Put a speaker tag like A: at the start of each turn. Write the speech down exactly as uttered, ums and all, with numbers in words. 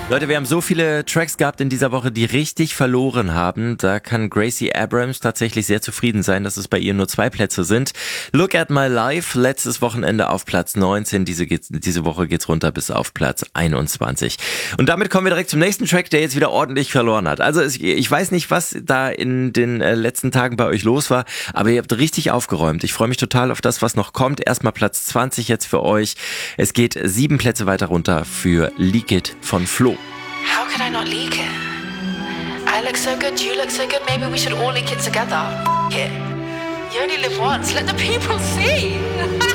A: Leute, wir haben so viele Tracks gehabt in dieser Woche, die richtig verloren haben. Da kann Gracie Abrams tatsächlich sehr zufrieden sein, dass es bei ihr nur zwei Plätze sind. Look at My Life, letztes Wochenende auf Platz neunzehn. Diese, geht's, diese Woche geht's runter bis auf Platz einundzwanzig. Und damit kommen wir direkt zum nächsten Track, der jetzt wieder ordentlich verloren hat. Also ich weiß nicht, was da in den letzten Tagen bei euch los war, aber ihr habt richtig aufgeräumt. Ich freue mich total auf das, was noch kommt. Erstmal Platz zwanzig jetzt für euch. Es geht sieben Plätze weiter runter für Leak It von Flo.
B: How could I not leak it? I look so good, you look so good, maybe we should all leak it together. F- it. You only live once, let the people see.